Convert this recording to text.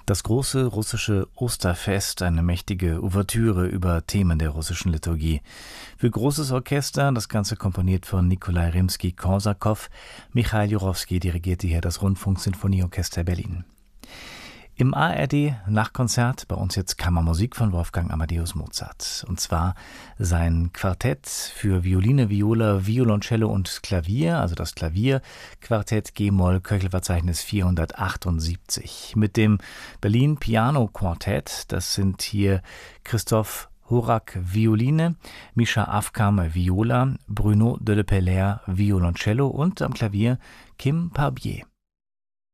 Das große russische Osterfest, eine mächtige Ouvertüre über Themen der russischen Liturgie. Für großes Orchester, das Ganze komponiert von Nikolai Rimski-Korsakow. Michail Jurowski dirigierte hier das Rundfunksinfonieorchester Berlin. Im ARD-Nachkonzert bei uns jetzt Kammermusik von Wolfgang Amadeus Mozart. Und zwar sein Quartett für Violine, Viola, Violoncello und Klavier, also das Klavierquartett G-Moll, Köchelverzeichnis 478. Mit dem Berlin Piano Quartett, das sind hier Christoph Horak Violine, Mischa Afkam Viola, Bruno de Le Pellaire Violoncello und am Klavier Kim Barbier.